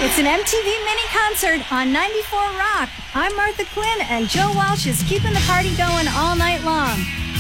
It's an MTV mini concert on 94 Rock. I'm Martha Quinn, and Joe Walsh is keeping the party going all night long.